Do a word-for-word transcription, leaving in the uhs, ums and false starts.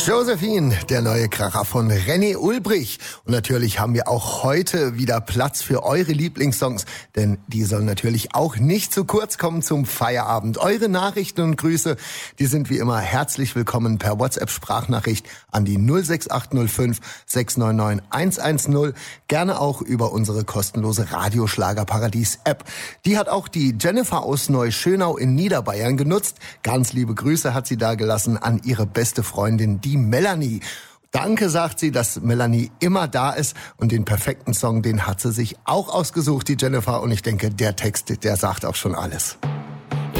Josephine, der neue Kracher von René Ulbrich. Und natürlich haben wir auch heute wieder Platz für eure Lieblingssongs, denn die sollen natürlich auch nicht zu kurz kommen zum Feierabend. Eure Nachrichten und Grüße, die sind wie immer herzlich willkommen per WhatsApp-Sprachnachricht an die null sechs acht null fünf sechs neun neun eins eins null. Gerne auch über unsere kostenlose Radioschlagerparadies-App. Die hat auch die Jennifer aus Neuschönau in Niederbayern genutzt. Ganz liebe Grüße hat sie da gelassen an ihre beste Freundin, die Melanie. Danke, sagt sie, dass Melanie immer da ist, und den perfekten Song, den hat sie sich auch ausgesucht, die Jennifer, und ich denke, der Text, der sagt auch schon alles.